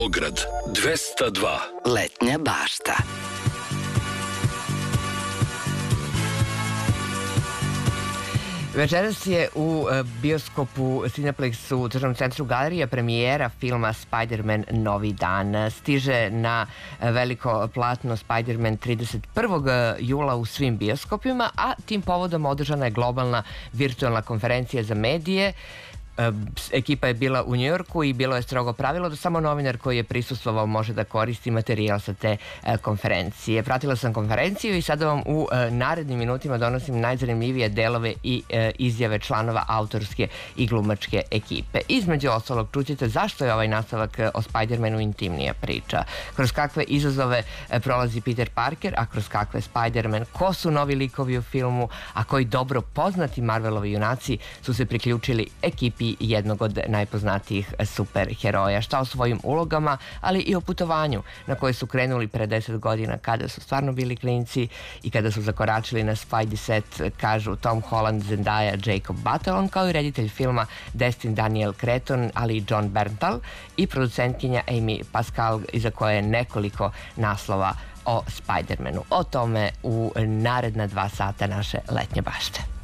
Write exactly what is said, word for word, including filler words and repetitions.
Beograd dvesta dva. Letnja bašta. Večeras je u bioskopu Cineplexu u Državnom centru Galerija premijera filma Spider-Man Novi dan. Stiže na veliko platno Spider-Man trideset prvog jula u svim bioskopima, a tim povodom održana je globalna virtualna konferencija za medije. Ekipa je bila u Njujorku i bilo je strogo pravilo da samo novinar koji je prisustvovao može da koristi materijal sa te konferencije. Pratila sam konferenciju i sada vam u narednim minutima donosim najzanimljivije delove i izjave članova autorske i glumačke ekipe. Između ostalog čućete zašto je ovaj nastavak o Spider-Manu intimnija priča, kroz kakve izazove prolazi Peter Parker, a kroz kakve Spider-Man, ko su novi likovi u filmu, a koji dobro poznati Marvelovi junaci su se priključili ekipi jednog od najpoznatijih superheroja, šta o svojim ulogama, ali i o putovanju na koje su krenuli pre deset godina kada su stvarno bili klinci i kada su zakoračili na Spidey set, kažu Tom Holland, Zendaya, Jacob Batalon, kao i reditelj filma Destin Daniel Cretton, ali i John Berntal i producentkinja Amy Pascal, iza koje je nekoliko naslova o Spider-Manu. O tome u naredna dva sata naše letnje bašte.